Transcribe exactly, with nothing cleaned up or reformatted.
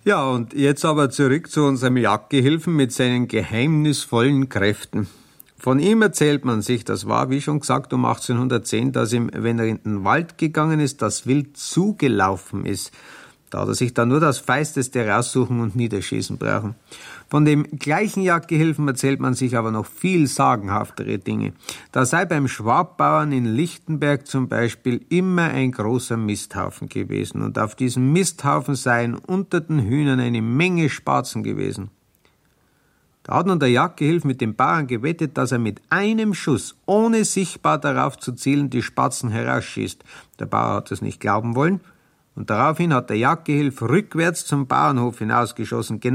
Ja, und jetzt aber zurück zu unserem Jagdgehilfen mit seinen geheimnisvollen Kräften. Von ihm erzählt man sich, das war, wie schon gesagt, um achtzehnhundertzehn, dass ihm, wenn er in den Wald gegangen ist, das Wild zugelaufen ist. Da hat er sich dann nur das Feisteste raussuchen und niederschießen brauchen. Von dem gleichen Jagdgehilfen erzählt man sich aber noch viel sagenhaftere Dinge. Da sei beim Schwabbauern in Lichtenberg zum Beispiel immer ein großer Misthaufen gewesen. Und auf diesem Misthaufen seien unter den Hühnern eine Menge Spatzen gewesen. Da hat nun der Jagdgehilf mit dem Bauern gewettet, dass er mit einem Schuss, ohne sichtbar darauf zu zielen, die Spatzen herausschießt. Der Bauer hat es nicht glauben wollen. Und daraufhin hat der Jagdgehilf rückwärts zum Bauernhof hinausgeschossen,